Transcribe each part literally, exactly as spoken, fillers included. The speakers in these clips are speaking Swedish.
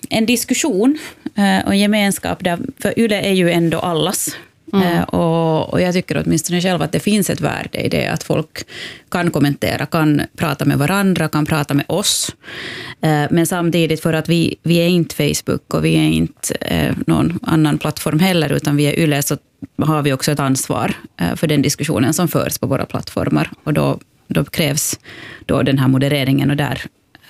en diskussion och gemenskap där, för Yle är ju ändå allas. Mm. Och, och jag tycker åtminstone själv att det finns ett värde i det, att folk kan kommentera, kan prata med varandra, kan prata med oss. Men samtidigt, för att vi, vi är inte Facebook och vi är inte någon annan plattform heller, utan vi är Yle, så har vi också ett ansvar för den diskussionen som förs på våra plattformar. Och då, då krävs då den här modereringen, och där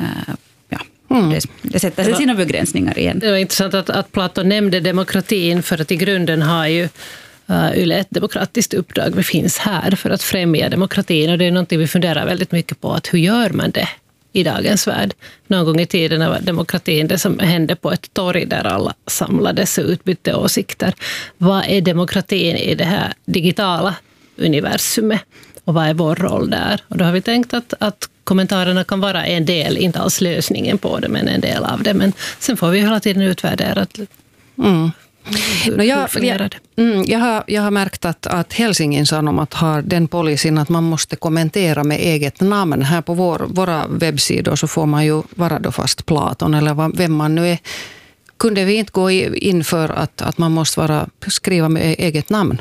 ja, mm. det, det sätter sig sina begränsningar igen. Det var intressant att, att Platon nämnde demokratin, för att i grunden har ju Uh, Yle ett demokratiskt uppdrag. Vi finns här för att främja demokratin, och det är någonting vi funderar väldigt mycket på, att hur gör man det i dagens värld? Någon gång i tiden var demokratin det som hände på ett torg där alla samlades och utbytte åsikter. Vad är demokratin i det här digitala universumet, och vad är vår roll där? Och då har vi tänkt att, att kommentarerna kan vara en del, inte alls lösningen på det, men en del av det. Men sen får vi hela tiden utvärdera att mm. No, jag, jag, mm, jag, har, jag har märkt att, att Helsingin Sanomat har den policyn att man måste kommentera med eget namn. Här på vår, våra webbsidor så får man ju vara då fast Platon eller vem man nu är. Kunde vi inte gå in för att, att man måste vara, skriva med eget namn?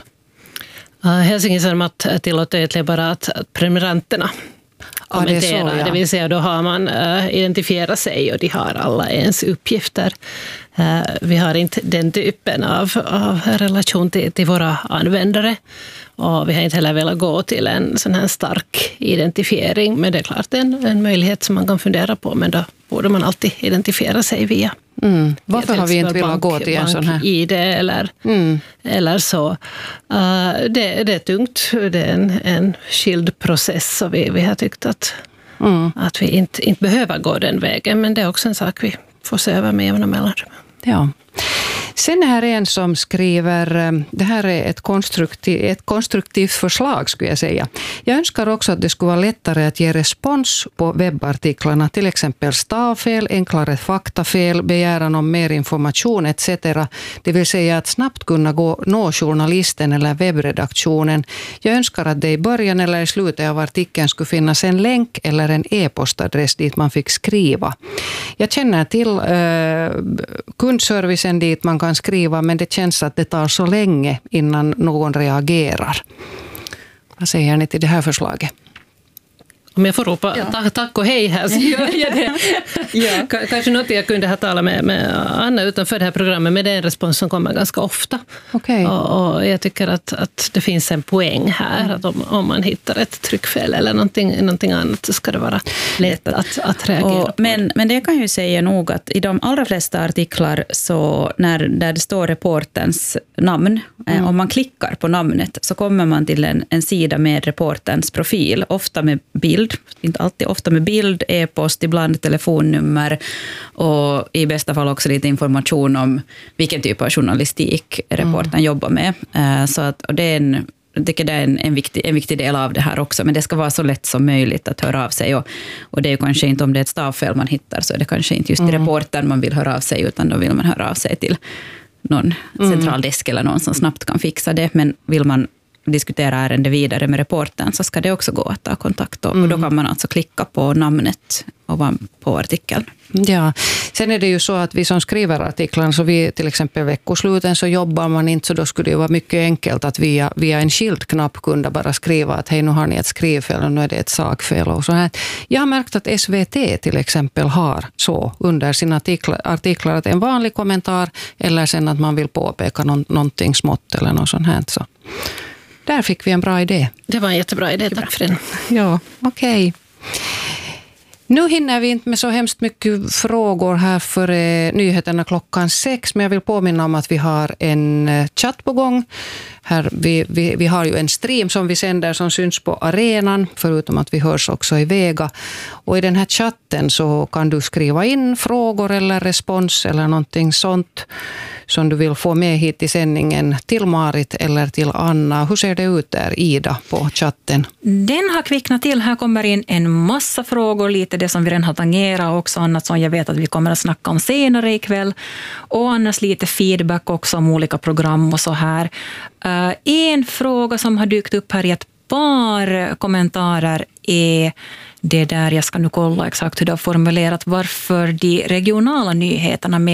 Uh, Helsingin Sanomat tillåter egentligen bara att, att prenumeranterna kommentera. Ja, det, är så, ja. Det vill säga, då har man uh, identifierat sig och de har alla ens uppgifter. Uh, vi har inte den typen av, av relation till, till våra användare, och vi har inte heller velat gå till en sån här stark identifiering, men det är klart en, en möjlighet som man kan fundera på, men då borde man alltid identifiera sig via mm. Varför har vi inte velat bank, gå till en sån här? I det eller, mm. eller så. Uh, det, det är tungt, det är en, en skild process, och vi, vi har tyckt att, mm. att vi inte, inte behöver gå den vägen, men det är också en sak vi får se över med jämna mellanrum. Ja. Sen är här en som skriver, det här är ett konstruktiv, ett konstruktivt förslag skulle jag säga. Jag önskar också att det skulle vara lättare att ge respons på webbartiklarna, till exempel stavfel, enklare faktafel, begäran om mer information et cetera. Det vill säga att snabbt kunna gå, nå journalisten eller webbredaktionen. Jag önskar att det i början eller i slutet av artikeln skulle finnas en länk eller en e-postadress dit man fick skriva. Jag känner till eh, kundservicen dit man kan skriva, men det känns att det tar så länge innan någon reagerar. Vad säger ni till det här förslaget? Om jag får ropa ja. tack, tack och hej här, så gör jag det. ja. Kanske något jag kunde ha talat med, med Anna utanför det här programmet, men det är en respons som kommer ganska ofta. Okay. Och, och jag tycker att, att det finns en poäng här, mm. att om, om man hittar ett tryckfel eller någonting, någonting annat, så ska det vara lätt att, att reagera och, på men, det. Men det kan ju säga nog att i de allra flesta artiklar, så när där det står reporterns namn, mm. eh, om man klickar på namnet så kommer man till en, en sida med reporterns profil, ofta med bild. Inte alltid, ofta med bild, e-post, ibland telefonnummer, och i bästa fall också lite information om vilken typ av journalistik reportern mm. jobbar med. Så att, och det är en, jag tycker det är en, en, viktig, en viktig del av det här också, men det ska vara så lätt som möjligt att höra av sig, och, och det är ju kanske inte, om det är ett stavfel man hittar, så är det kanske inte just till mm. reportern man vill höra av sig, utan då vill man höra av sig till någon mm. centraldesk eller någon som snabbt kan fixa det, men vill man diskutera ärende vidare med reportern, så ska det också gå att ta kontakt, och, mm. och då kan man alltså klicka på namnet ovanpå artikeln. Ja, sen är det ju så att vi som skriver artiklar, så vi till exempel veckosluten så jobbar man inte, så då skulle det vara mycket enkelt att via, via en skild-knapp kunna bara skriva att hej, nu har ni ett skrivfel och nu är det ett sakfel och så här. Jag har märkt att S V T till exempel har så under sina artiklar, artiklar att en vanlig kommentar, eller sen att man vill påpeka någon, någonting smått eller något sånt här, så där fick vi en bra idé. Det var en jättebra idé, tack för den. Ja, okej. Okay. Nu hinner vi inte med så hemskt mycket frågor här för nyheterna klockan sex, men jag vill påminna om att vi har en chatt på gång. Här, vi, vi, vi har ju en stream som vi sänder som syns på arenan, förutom att vi hörs också i Vega. Och i den här chatten så kan du skriva in frågor eller respons eller någonting sånt som du vill få med hit i sändningen till Marit eller till Anna. Hur ser det ut där, Ida, på chatten? Den har kvicknat till. Här kommer in en massa frågor, lite det som vi redan har tangerat, också annat som jag vet att vi kommer att snacka om senare ikväll. Och annars lite feedback också om olika program och så här. Uh, en fråga som har dykt upp här i ett par kommentarer är det där, jag ska nu kolla exakt hur det har formulerat, varför de regionala nyheterna med